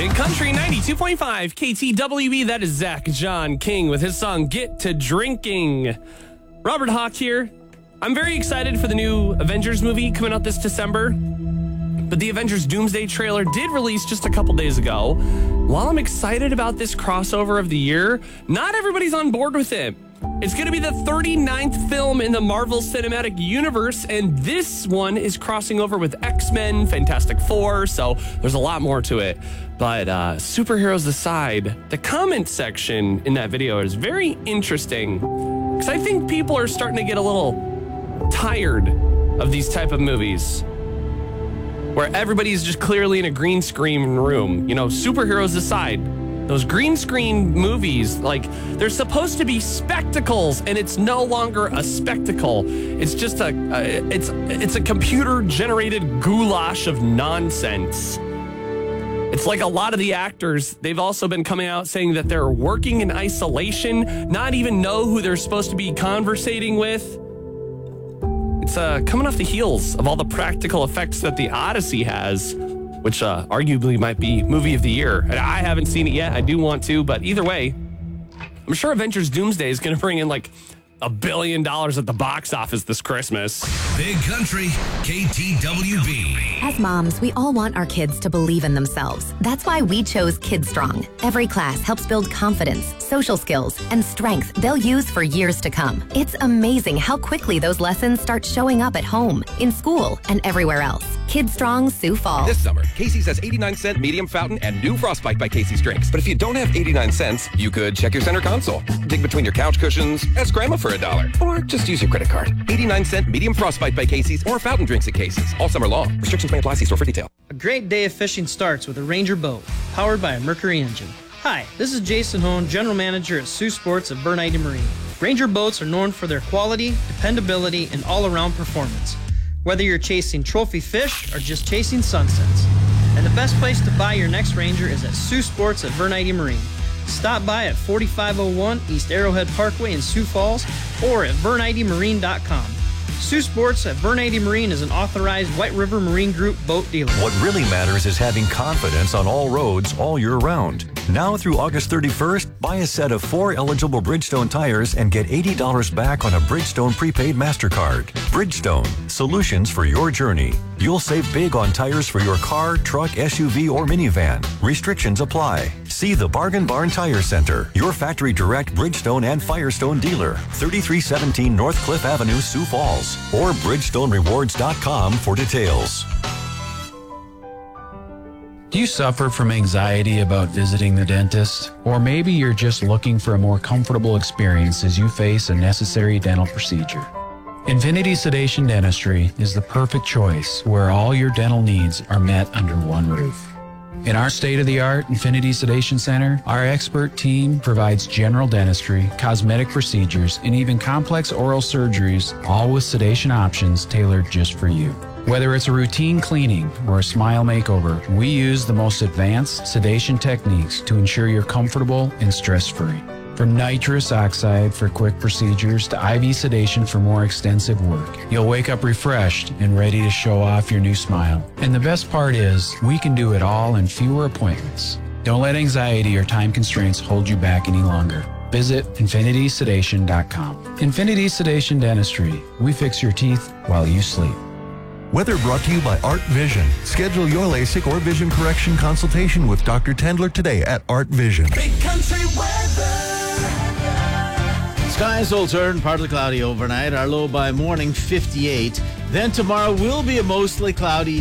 Big Country 92.5 KTWB. That is Zach John King with his song Get to Drinking. Robert Hawk here. I'm very excited for the new Avengers movie coming out this December. But the Avengers Doomsday trailer did release just a couple days ago. While I'm excited about this crossover of the year, not everybody's on board with it. It's going to be the 39th film in the Marvel Cinematic Universe, and this one is crossing over with X-Men, Fantastic Four, so there's a lot more to it. But superheroes aside, the comment section in that video is very interesting, because I think people are starting to get a little tired of these type of movies, where everybody's just clearly in a green screen room. You know, superheroes aside, those green screen movies, like, they're supposed to be spectacles, and it's no longer a spectacle. It's just it's a computer-generated goulash of nonsense. It's like a lot of the actors, they've also been coming out saying that they're working in isolation, not even know who they're supposed to be conversating with. It's coming off the heels of all the practical effects that the Odyssey has, which arguably might be movie of the year. I haven't seen it yet. I do want to, but either way, I'm sure Avengers Doomsday is going to bring in like $1 billion at the box office this Christmas. Big Country, KTWB. As moms, we all want our kids to believe in themselves. That's why we chose Kid Strong. Every class helps build confidence, social skills, and strength they'll use for years to come. It's amazing how quickly those lessons start showing up at home, in school, and everywhere else. Kid Strong, Sioux Falls. This summer, Casey's has 89-cent medium fountain and new Frostbite by Casey's drinks. But if you don't have 89 cents, you could check your center console, dig between your couch cushions, ask Grandma for $1, or just use your credit card. 89-cent medium Frostbite by Casey's or fountain drinks at Casey's all summer long. Restrictions may apply. See store for detail. A great day of fishing starts with a Ranger boat, powered by a Mercury engine. Hi, this is Jason Hone, General Manager at Sioux Sports at Bernite Marine. Ranger boats are known for their quality, dependability, and all-around performance. Whether you're chasing trophy fish or just chasing sunsets. And the best place to buy your next Ranger is at Sioux Sports at Bernite Marine. Stop by at 4501 East Arrowhead Parkway in Sioux Falls or at BerniteMarine.com. Sioux Sports at Bernite Marine is an authorized White River Marine Group boat dealer. What really matters is having confidence on all roads all year round. Now through August 31st, buy a set of 4 eligible Bridgestone tires and get $80 back on a Bridgestone prepaid MasterCard. Bridgestone, solutions for your journey. You'll save big on tires for your car, truck, SUV, or minivan. Restrictions apply. See the Bargain Barn Tire Center, your factory direct Bridgestone and Firestone dealer, 3317 North Cliff Avenue, Sioux Falls, or BridgestoneRewards.com for details. Do you suffer from anxiety about visiting the dentist? Or maybe you're just looking for a more comfortable experience as you face a necessary dental procedure. Infinity Sedation Dentistry is the perfect choice where all your dental needs are met under one roof. In our state-of-the-art Infinity Sedation Center, our expert team provides general dentistry, cosmetic procedures, and even complex oral surgeries, all with sedation options tailored just for you. Whether it's a routine cleaning or a smile makeover, we use the most advanced sedation techniques to ensure you're comfortable and stress-free. From nitrous oxide for quick procedures to IV sedation for more extensive work, you'll wake up refreshed and ready to show off your new smile. And the best part is, we can do it all in fewer appointments. Don't let anxiety or time constraints hold you back any longer. Visit infinitysedation.com. Infinity Sedation Dentistry. We fix your teeth while you sleep. Weather brought to you by Art Vision. Schedule your LASIK or vision correction consultation with Dr. Tendler today at Art Vision. Big Country weather. Skies will turn partly cloudy overnight. Our low by morning 58. Then tomorrow will be a mostly cloudy